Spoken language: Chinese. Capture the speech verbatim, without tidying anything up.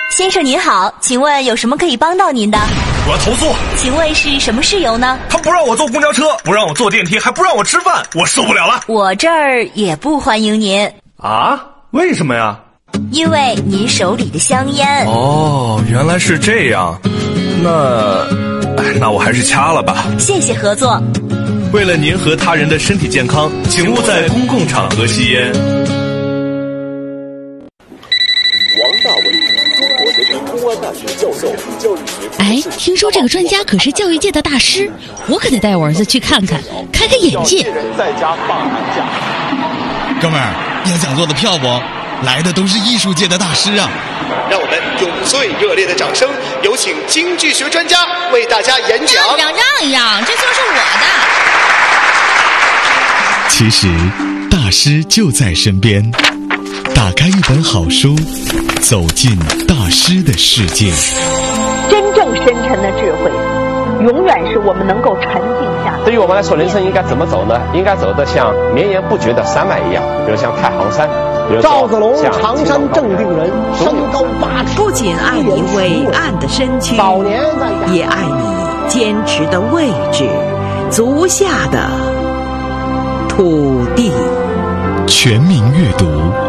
先生您好，请问有什么可以帮到您的？ 我要投诉。 请问是什么事由呢？ 他不让我坐公交车，不让我坐电梯，还不让我吃饭，我受不了了。 我这儿也不欢迎您。 啊？为什么呀？ 因为您手里的香烟。 哦，原来是这样。那，哎，那我还是掐了吧。 谢谢合作。 为了您和他人的身体健康，请勿在公共场合吸烟。 王大伟，中国人民公安大学教授，教育学。 哎，听说这个专家可是教育界的大师，我可得带我儿子去看看，开开眼界。 在家放寒假。 哥们儿，要讲座的票不？来的都是艺术界的大师啊！ 让我们用最热烈的掌声，有请经济学专家为大家演讲。 让一让，让一让，这就是我的。 其实，大师就在身边。打开一本好书，走进大师的世界。 真正深沉的智慧，永远是我们能够沉静下。 对于我们来说，人生应该怎么走呢？应该走得像绵延不绝的山脉一样，比如像太行山。 赵子龙，常山正定人，身高八尺。 不仅爱你伟岸的身躯， 早年也爱你坚持的位置，足下的土地。 全民阅读。